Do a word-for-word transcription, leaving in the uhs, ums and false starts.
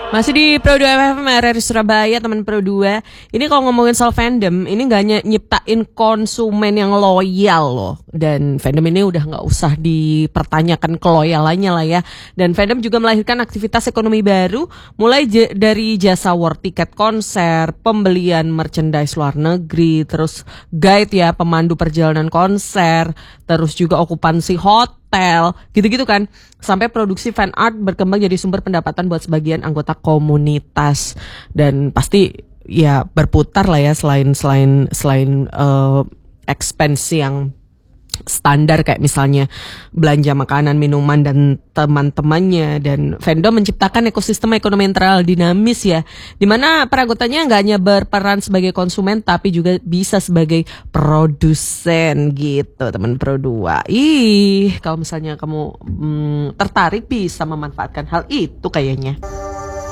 Masih di Pro dua F M R R I Surabaya, teman Pro dua. Ini kalau ngomongin soal fandom, ini gak hanya nyiptain konsumen yang loyal loh. Dan fandom ini udah gak usah dipertanyakan keloyalannya lah ya. Dan fandom juga melahirkan aktivitas ekonomi baru, mulai j- dari jasa war tiket konser, pembelian merchandise luar negeri, terus guide ya, pemandu perjalanan konser, terus juga okupansi hotel, gitu-gitu kan. Sampai produksi fan art berkembang jadi sumber pendapatan buat sebagian anggota komunitas. Dan pasti ya berputar lah ya, selain selain selain uh, expense yang standar kayak misalnya belanja makanan, minuman dan teman-temannya. Dan fandom menciptakan ekosistem ekonomi yang terlalu dinamis ya, dimana para anggotanya nggak hanya berperan sebagai konsumen tapi juga bisa sebagai produsen gitu, teman Pro dua. Ih, kalau misalnya kamu hmm, tertarik bisa memanfaatkan hal itu kayaknya.